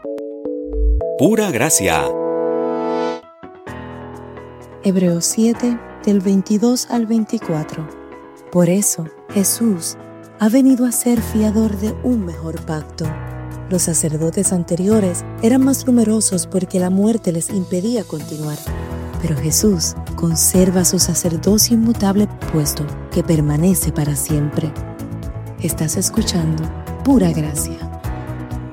Pura gracia. Hebreos 7, del 22 al 24. Por eso, Jesús ha venido a ser fiador de un mejor pacto. Los sacerdotes anteriores eran más numerosos porque la muerte les impedía continuar. Pero Jesús conserva su sacerdocio inmutable puesto que permanece para siempre. Estás escuchando Pura Gracia.